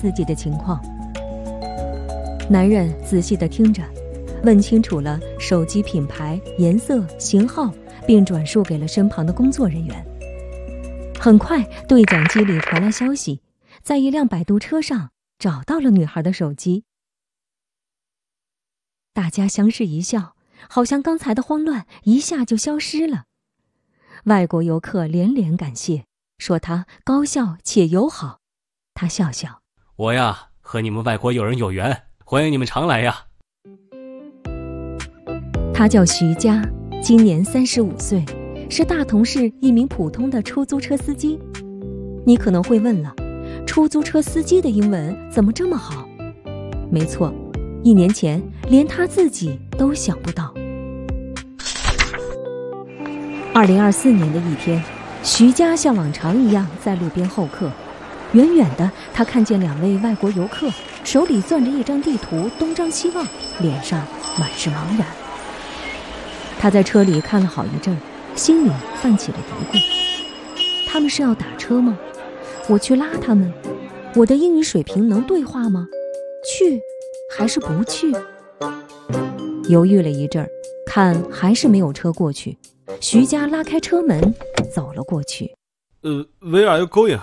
自己的情况。男人仔细地听着，问清楚了手机品牌、颜色、型号，并转述给了身旁的工作人员。很快，对讲机里传来消息，在一辆摆渡车上找到了女孩的手机。大家相视一笑，好像刚才的慌乱一下就消失了。外国游客连连感谢，说他高效且友好。他笑笑： 我呀，和你们外国友人有缘，欢迎你们常来呀。 他叫徐佳，今年35岁，是大同市一名普通的出租车司机。你可能会问了，出租车司机的英文怎么这么好？没错，1年前连他自己都想不到。2024年的一天，徐佳像往常一样在路边候客。远远的，他看见2位外国游客手里攥着一张地图，东张西望，脸上满是茫然。他在车里看了好一阵，心里泛起了嘀咕：他们是要打车吗？我去拉他们？我的英语水平能对话吗？去还是不去？犹豫了一阵，看还是没有车过去，徐佳拉开车门走了过去。 Where are you going？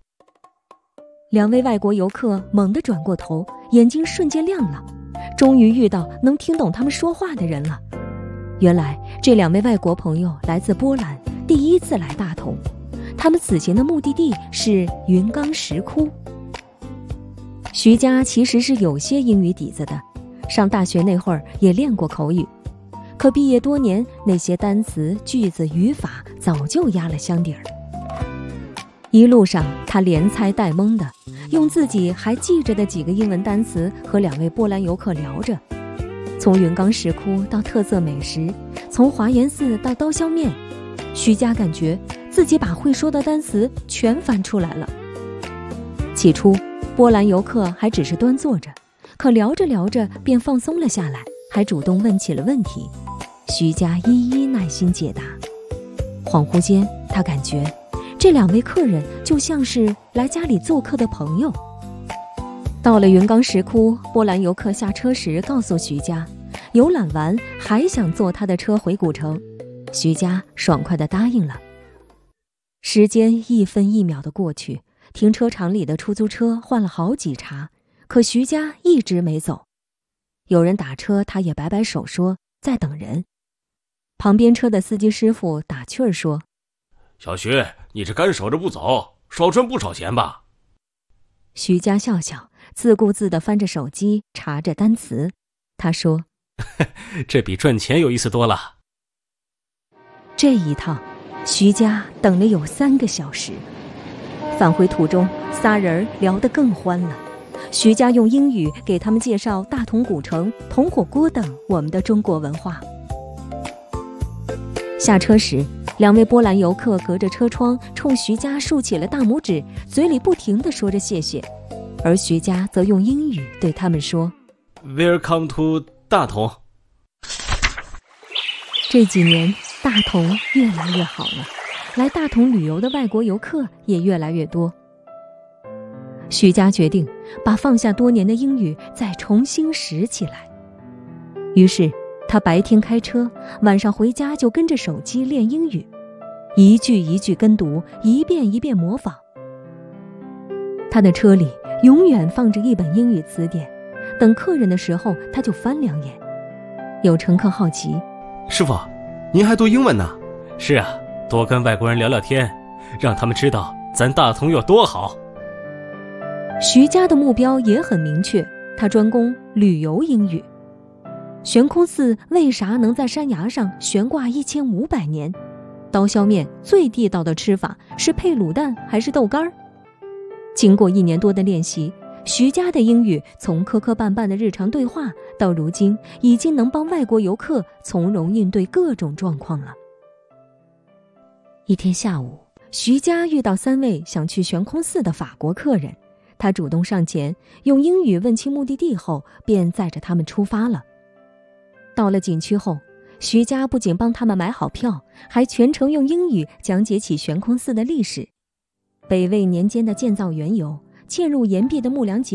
2位外国游客猛地转过头，眼睛瞬间亮了，终于遇到能听懂他们说话的人了。原来这2位外国朋友来自波兰，第一次来大同，他们此行的目的地是云冈石窟。徐佳其实是有些英语底子的，上大学那会儿也练过口语，可毕业多年，那些单词、句子、语法早就压了箱底儿。一路上他连猜带蒙的，用自己还记着的几个英文单词和2位波兰游客聊着，从云冈石窟到特色美食，从华严寺到刀削面，徐佳感觉自己把会说的单词全翻出来了。起初波兰游客还只是端坐着，可聊着聊着便放松了下来，还主动问起了问题，徐佳一一耐心解答。恍惚间，他感觉这2位客人就像是来家里做客的朋友。到了云冈石窟，波兰游客下车时告诉徐佳，游览完还想坐他的车回古城。徐佳爽快地答应了。时间1分1秒地过去，停车场里的出租车换了好几茬，可徐佳一直没走。有人打车，他也摆摆手说在等人。旁边车的司机师傅打趣儿说： 小徐，你这干守着不走，少赚不少钱吧？ 徐佳笑笑，自顾自地翻着手机查着单词。他说： 这比赚钱有意思多了。 这一趟徐佳等了有3个小时。返回途中，3人聊得更欢了。徐佳用英语给他们介绍大同古城、铜火锅等我们的中国文化。下车时，2位波兰游客隔着车窗冲徐佳竖起了大拇指，嘴里不停地说着谢谢，而徐佳则用英语对他们说 Welcome to 大同。 这几年大同越来越好了，来大同旅游的外国游客也越来越多。徐佳决定把放下多年的英语再重新拾起来，于是他白天开车，晚上回家就跟着手机练英语，一句一句跟读，一遍一遍模仿。他的车里永远放着一本英语词典，等客人的时候他就翻2眼。有乘客好奇： 师傅，您还读英文呢？是啊，多跟外国人聊聊天，让他们知道咱大同有多好。 徐佳的目标也很明确，他专攻旅游英语。悬空寺为啥能在山崖上悬挂1500年？刀削面最地道的吃法是配卤蛋还是豆干？经过1年多的练习，徐佳的英语从磕磕绊绊的日常对话到如今已经能帮外国游客从容应对各种状况了。一天下午，徐佳遇到3位想去悬空寺的法国客人，他主动上前，用英语问清目的地后，便载着他们出发了。到了景区后，徐佳不仅帮他们买好票，还全程用英语讲解起悬空寺的历史。北魏年间的建造缘由，嵌入岩壁的木梁结